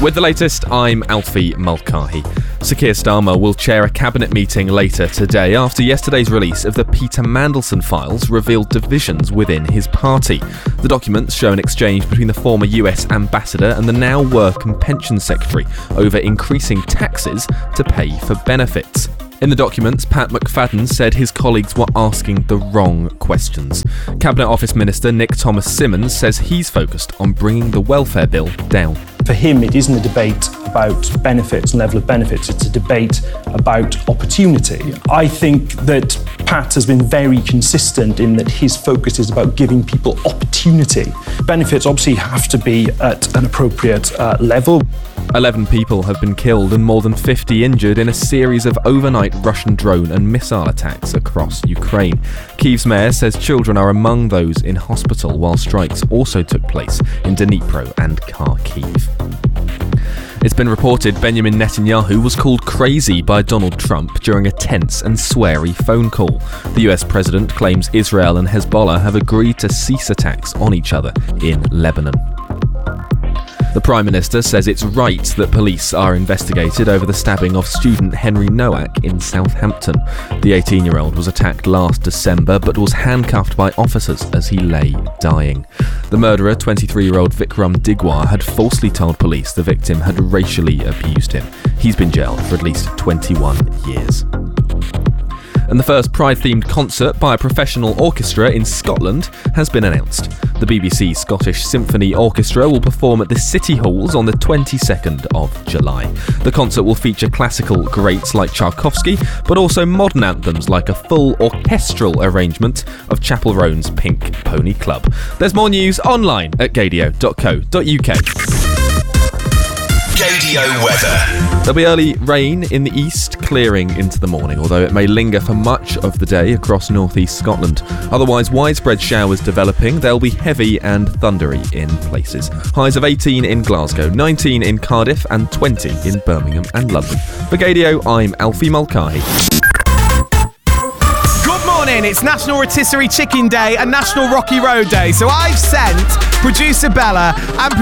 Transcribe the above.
With the latest, I'm Alfie Mulcahy. Sir Keir Starmer will chair a cabinet meeting later today after yesterday's release of the Peter Mandelson files revealed divisions within his party. The documents show an exchange between the former US ambassador and the now Work and Pensions Secretary over increasing taxes to pay for benefits. In the documents, Pat McFadden said his colleagues were asking the wrong questions. Cabinet Office Minister Nick Thomas-Symonds says he's focused on bringing the welfare bill down. For him, it isn't a debate about benefits and level of benefits, it's a debate about opportunity. I think that Pat has been very consistent in that his focus is about giving people opportunity. Benefits obviously have to be at an appropriate level. 11 people have been killed and more than 50 injured in a series of overnight Russian drone and missile attacks across Ukraine. Kyiv's mayor says children are among those in hospital, while strikes also took place in Dnipro and Kharkiv. It's been reported Benjamin Netanyahu was called crazy by Donald Trump during a tense and sweary phone call. The US president claims Israel and Hezbollah have agreed to cease attacks on each other in Lebanon. The Prime Minister says it's right that police are investigated over the stabbing of student Henry Nowak in Southampton. The 18-year-old was attacked last December but was handcuffed by officers as he lay dying. The murderer, 23-year-old Vikram Digwar, had falsely told police the victim had racially abused him. He's been jailed for at least 21 years. And the first Pride-themed concert by a professional orchestra in Scotland has been announced. The BBC Scottish Symphony Orchestra will perform at the City Halls on the 22nd of July. The concert will feature classical greats like Tchaikovsky, but also modern anthems like a full orchestral arrangement of Chapel Roan's Pink Pony Club. There's more news online at gadio.co.uk. Gadio weather. There'll be early rain in the east, clearing into the morning, although it may linger for much of the day across northeast Scotland. Otherwise, widespread showers developing. They'll be heavy and thundery in places. Highs of 18 in Glasgow, 19 in Cardiff and 20 in Birmingham and London. For Gadio, I'm Alfie Mulcahy. Good morning, it's National Rotisserie Chicken Day and National Rocky Road Day, so I've sent producer Bella and